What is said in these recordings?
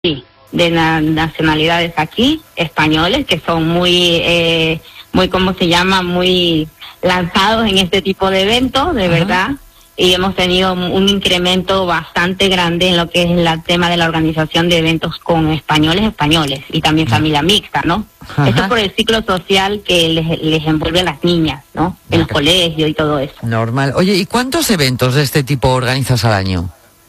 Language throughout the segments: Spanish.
sí, de nacionalidades aquí, españoles, que son muy, ¿cómo se llama? Muy lanzados en este tipo de eventos, de verdad. Y hemos tenido un incremento bastante grande en lo que es el tema de la organización de eventos con españoles y también familia mixta, ¿no? Esto es por el ciclo social que les envuelve a las niñas, ¿no? En los colegios y todo eso. Normal. Oye, ¿y cuántos eventos de este tipo organizas al año?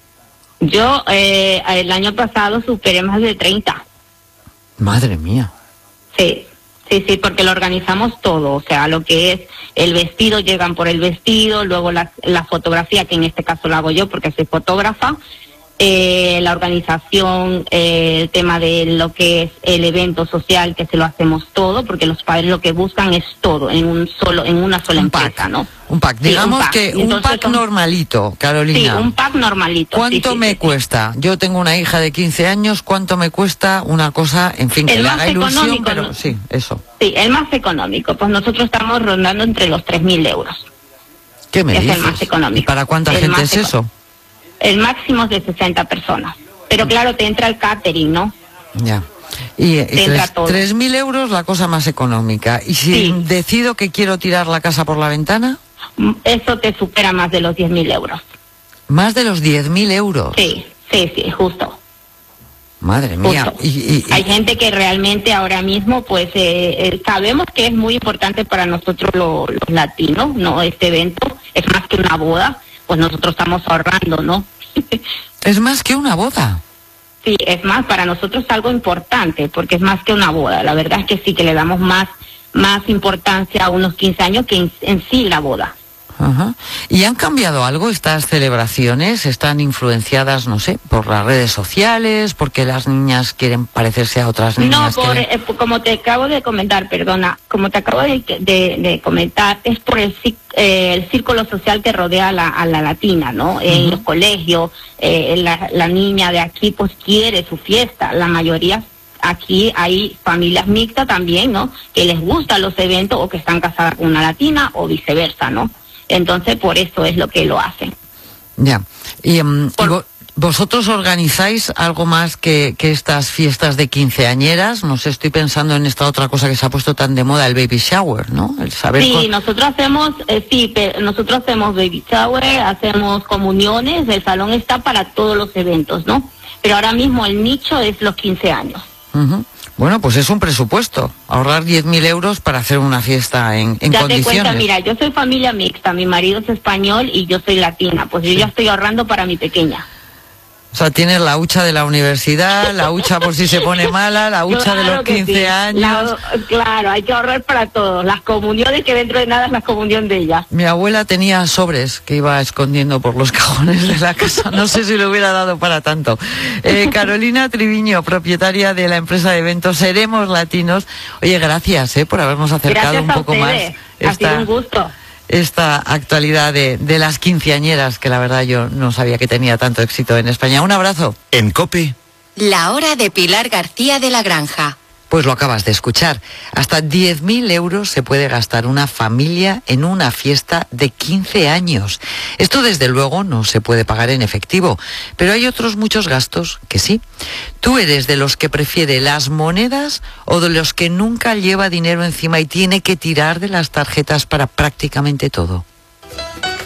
Yo el año pasado superé más de 30. Madre mía. Sí, porque lo organizamos todo, o sea, lo que es el vestido, llegan por el vestido, luego la fotografía, que en este caso la hago yo porque soy fotógrafa, la organización, el tema de lo que es el evento social, que se lo hacemos todo, porque los padres lo que buscan es todo en una sola empresa, ¿no? Un pack, digamos que un pack normalito, Carolina. Sí, un pack normalito. ¿Cuánto me cuesta? Yo tengo una hija de 15 años, ¿cuánto me cuesta una cosa, en fin, que le haga ilusión, pero ¿no? Sí, eso. Sí, el más económico, pues nosotros estamos rondando entre los 3.000 euros. ¿Qué me dices? Es el más económico. ¿Y para cuánta gente es eso? El máximo es de 60 personas. Pero claro, te entra el catering, ¿no? Ya. Y 3.000 euros la cosa más económica. ¿Y si decido que quiero tirar la casa por la ventana? Eso te supera más de los 10.000 euros. ¿Más de los 10.000 euros? Sí, justo. Madre mía. Hay gente que realmente ahora mismo, pues, sabemos que es muy importante para nosotros los latinos, ¿no? Este evento es más que una boda, pues nosotros estamos ahorrando, ¿no? ¿Es más que una boda? Sí, es más, para nosotros es algo importante, porque es más que una boda. La verdad es que sí, que le damos más importancia a unos 15 años que en sí la boda. Ajá. ¿Y han cambiado algo estas celebraciones? ¿Están influenciadas, no sé, por las redes sociales? ¿Porque las niñas quieren parecerse a otras niñas? No, como te acabo de comentar, es por el círculo social que rodea a la latina, ¿no? En los colegios, la niña de aquí pues quiere su fiesta, la mayoría. Aquí hay familias mixtas también, ¿no? Que les gustan los eventos o que están casadas con una latina o viceversa, ¿no? Entonces, por eso es lo que lo hacen. Ya. ¿Y vosotros organizáis algo más que estas fiestas de quinceañeras? No sé, estoy pensando en esta otra cosa que se ha puesto tan de moda, el baby shower, ¿no? El saber. Sí, nosotros hacemos baby shower, hacemos comuniones, el salón está para todos los eventos, ¿no? Pero ahora mismo el nicho es los 15 años. Bueno, pues es un presupuesto, ahorrar 10.000 euros para hacer una fiesta en condiciones. Date cuenta, mira, yo soy familia mixta, mi marido es español y yo soy latina, pues yo ya estoy ahorrando para mi pequeña. O sea, tienes la hucha de la universidad, la hucha por si se pone mala, la hucha de los 15 años. Claro, hay que ahorrar para todo. Las comuniones, que dentro de nada es la comunión de ella. Mi abuela tenía sobres que iba escondiendo por los cajones de la casa. No sé si le hubiera dado para tanto. Carolina Triviño, propietaria de la empresa de eventos Seremos Latinos. Oye, gracias por habernos acercado un poco más. Ha sido un gusto. Esta actualidad de las quinceañeras, que la verdad yo no sabía que tenía tanto éxito en España. Un abrazo. En COPE. La hora de Pilar García de la Granja. Pues lo acabas de escuchar. Hasta 10.000 euros se puede gastar una familia en una fiesta de 15 años. Esto desde luego no se puede pagar en efectivo, pero hay otros muchos gastos que sí. ¿Tú eres de los que prefiere las monedas o de los que nunca lleva dinero encima y tiene que tirar de las tarjetas para prácticamente todo?